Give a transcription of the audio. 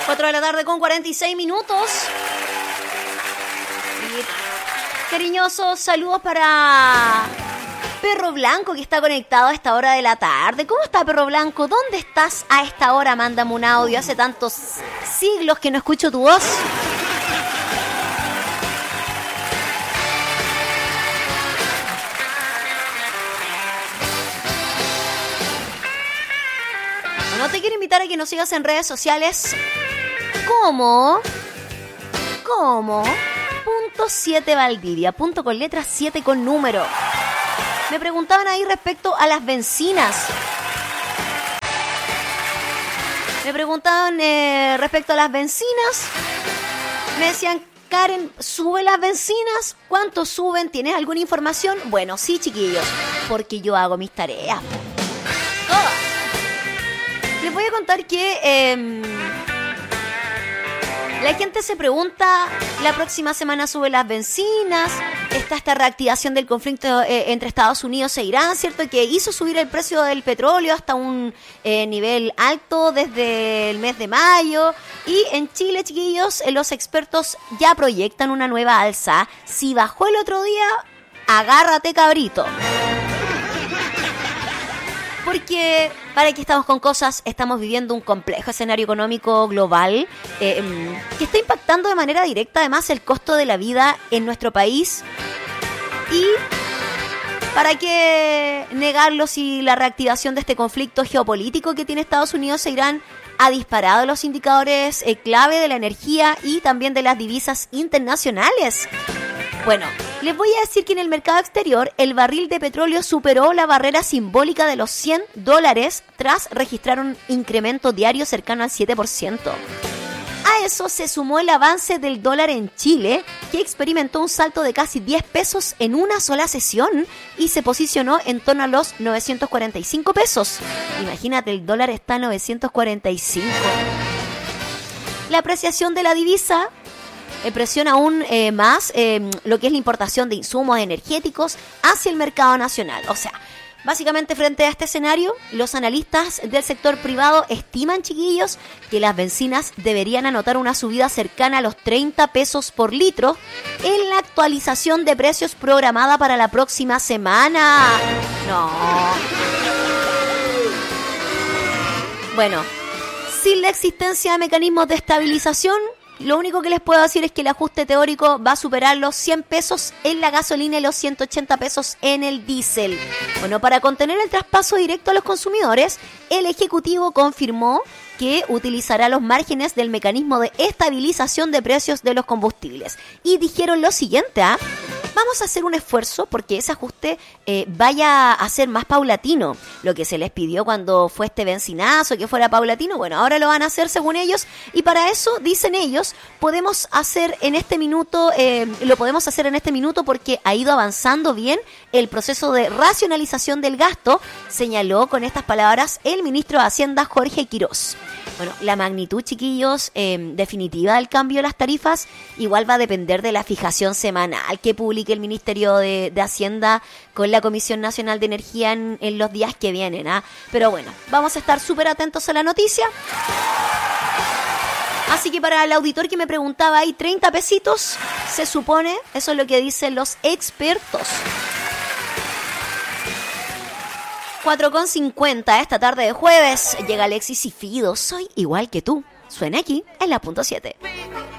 4 de la tarde con 46 minutos. Y cariñosos saludos para Perro Blanco, que está conectado a esta hora de la tarde. ¿Cómo está, Perro Blanco? ¿Dónde estás a esta hora? Mándame un audio. Hace tantos siglos que no escucho tu voz. Bueno, te quiero invitar a que nos sigas en redes sociales. ¿Cómo? Punto 7 Valdivia. Punto con letra 7 con número. Me preguntaban ahí respecto a las bencinas. Me decían, Karen, ¿sube las bencinas? ¿Cuánto suben? ¿Tienes alguna información? Bueno, sí, chiquillos, porque yo hago mis tareas. Todas. Les voy a contar que la gente se pregunta, la próxima semana suben las bencinas, está esta reactivación del conflicto entre Estados Unidos e Irán, ¿cierto? Que hizo subir el precio del petróleo hasta un nivel alto desde el mes de mayo. Y en Chile, chiquillos, los expertos ya proyectan una nueva alza. Si bajó el otro día, agárrate, cabrito. Porque, ¿para qué estamos con cosas? Estamos viviendo un complejo escenario económico global que está impactando de manera directa además el costo de la vida en nuestro país. Y ¿para qué negarlo si la reactivación de este conflicto geopolítico que tiene Estados Unidos e Irán ha disparado los indicadores clave de la energía y también de las divisas internacionales? Bueno, les voy a decir que en el mercado exterior el barril de petróleo superó la barrera simbólica de los $100 tras registrar un incremento diario cercano al 7%. A eso se sumó el avance del dólar en Chile, que experimentó un salto de casi 10 pesos en una sola sesión y se posicionó en torno a los 945 pesos. Imagínate, el dólar está a 945. La apreciación de la divisa presiona aún más lo que es la importación de insumos energéticos hacia el mercado nacional. O sea, básicamente frente a este escenario, los analistas del sector privado estiman, chiquillos, que las bencinas deberían anotar una subida cercana a los 30 pesos por litro en la actualización de precios programada para la próxima semana. No. Bueno, sin la existencia de mecanismos de estabilización, lo único que les puedo decir es que el ajuste teórico va a superar los 100 pesos en la gasolina y los 180 pesos en el diésel. Bueno, para contener el traspaso directo a los consumidores, el Ejecutivo confirmó que utilizará los márgenes del mecanismo de estabilización de precios de los combustibles. Y dijeron lo siguiente, vamos a hacer un esfuerzo porque ese ajuste vaya a ser más paulatino. Lo que se les pidió cuando fue este bencinazo, que fuera paulatino, bueno, ahora lo van a hacer según ellos. Y para eso, dicen ellos, podemos hacer en este minuto, lo podemos hacer en este minuto porque ha ido avanzando bien el proceso de racionalización del gasto, señaló con estas palabras el ministro de Hacienda, Jorge Quirós. Bueno, la magnitud, chiquillos, definitiva del cambio de las tarifas igual va a depender de la fijación semanal que publique el Ministerio de Hacienda con la Comisión Nacional de Energía en los días que vienen. Pero bueno, vamos a estar súper atentos a la noticia. Así que para el auditor que me preguntaba, hay 30 pesitos, se supone, eso es lo que dicen los expertos. 4:50 esta tarde de jueves. Llega Alexis y Fido. Soy igual que tú. Suena aquí en la punto 7.